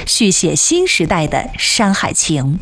续写新时代的山海情。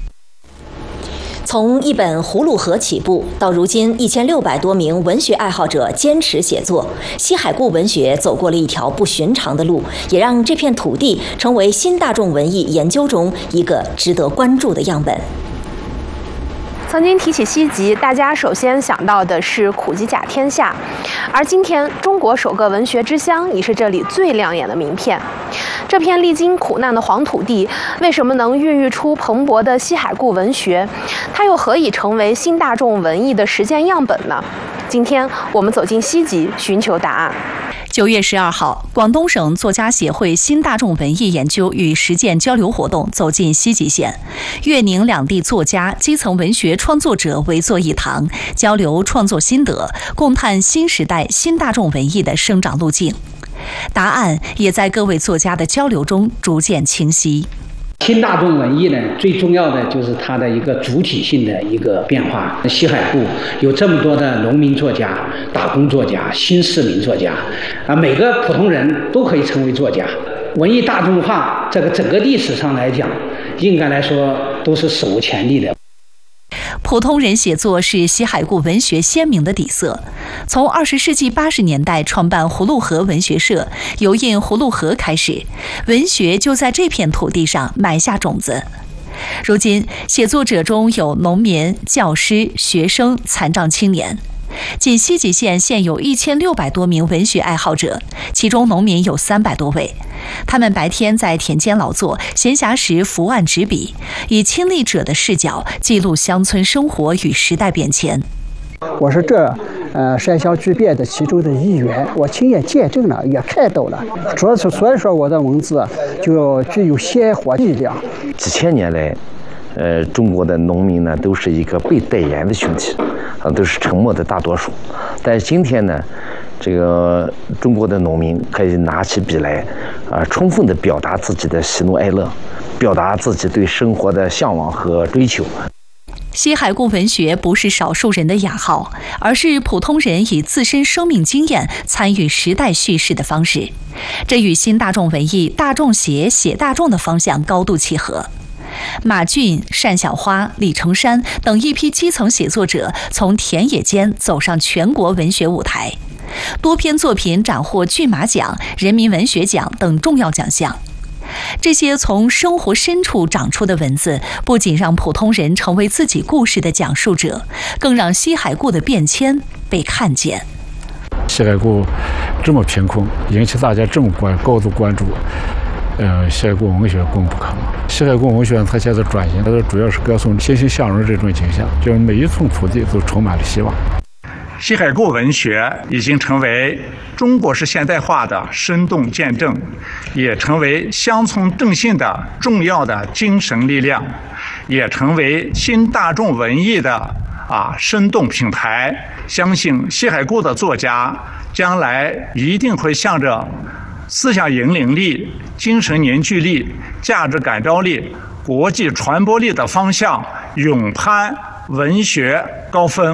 从一本《葫芦河》起步，到如今1600多名文学爱好者坚持写作，西海固文学走过了一条不寻常的路，也让这片土地成为新大众文艺研究中一个值得关注的样本。 曾经提起西极，大家首先想到的是苦吉甲天下，而今天中国首个文学之乡已是这里最亮眼的名片。这片历经苦难的黄土地，为什么能孕育出蓬勃的西海固文学？它又何以成为新大众文艺的实践样本呢？今天我们走进西极，寻求答案。 9月12号，广东省作家协会新大众文艺研究与实践交流活动走进西极县，粤宁两地作家、基层文学创作者围坐一堂，交流创作心得，共探新时代新大众文艺的生长路径。答案也在各位作家的交流中逐渐清晰。 新大众文艺呢，最重要的就是它的一个主体性的一个变化。西海固有这么多的农民作家、打工作家、新市民作家，每个普通人都可以成为作家。文艺大众化，这个整个历史上来讲，应该来说都是史无前例的。 普通人写作是西海固文学鲜明的底色。从20世纪80年代创办葫芦河文学社，由印葫芦河开始，文学就在这片土地上埋下种子。如今，写作者中有农民、教师、学生、残障青年。仅西极县现有1600多名文学爱好者，其中农民有300多位。他们白天在田间劳作，闲暇时伏案执笔，以亲历者的视角记录乡村生活与时代变迁。 我是这山乡巨变的其中的一员，我亲眼见证了，也看到了。主要是所以说我的文字就具有鲜活力量。 几千年来，中国的农民呢都是一个被代言的群体，都是沉默的大多数。但是今天呢，这个中国的农民可以拿起笔来，充分地表达自己的喜怒哀乐，表达自己对生活的向往和追求。 西海固文学不是少数人的雅号，而是普通人以自身生命经验参与时代叙事的方式。这与新大众文艺大众写大众的方向高度契合。马骏、单小花、李成山等一批基层写作者从田野间走上全国文学舞台，多篇作品斩获骏马奖、人民文学奖等重要奖项。这些从生活深处长出的文字，不仅让普通人成为自己故事的讲述者，更让西海固的变迁被看见。 西海固这么贫困，引起大家这么高度关注，西海固文学功不可没。西海固文学它现在转型，它主要是歌颂欣欣向荣这种景象，就是每一寸土地都充满了希望。 西海固文学已经成为中国式现代化的生动见证，也成为乡村振兴的重要的精神力量，也成为新大众文艺的生动品牌。相信西海固的作家将来一定会向着思想引领力、精神凝聚力、价值感召力、国际传播力的方向勇攀文学高峰。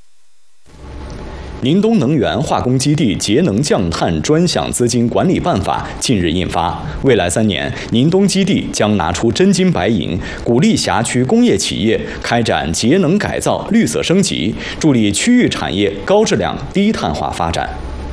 宁东能源化工基地节能降碳专项资金管理办法近日印发，未来3年，宁东基地将拿出真金白银，鼓励辖区工业企业开展节能改造、绿色升级，助力区域产业高质量低碳化发展。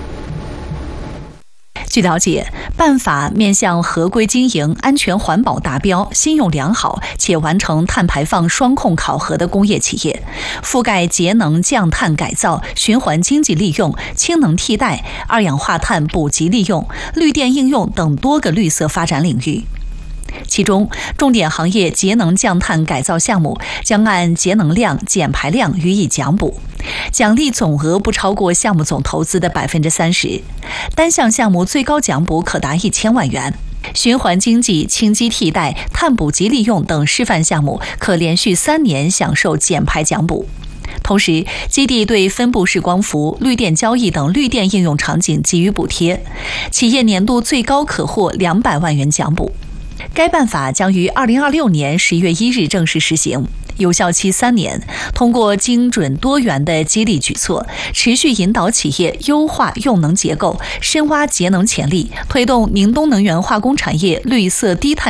据了解，办法面向合规经营、安全环保达标、信用良好且完成碳排放双控考核的工业企业，覆盖节能降碳改造、循环经济利用、氢能替代、二氧化碳补给利用、绿电应用等多个绿色发展领域。其中，重点行业节能降碳改造项目将按节能量、减排量予以奖补，奖励总额不超过项目总投资的30%，单项项目最高奖补可达1000万元。循环经济、氢基替代、碳补给利用等示范项目可连续3年享受减排奖补。同时，基地对分布式光伏、绿电交易等绿电应用场景给予补贴，企业年度最高可获200万元奖补。该办法将于2026年11月1日正式实行，有效期3年。通过精准多元的激励举措，持续引导企业优化用能结构，深挖节能潜力，推动宁东能源化工产业绿色低碳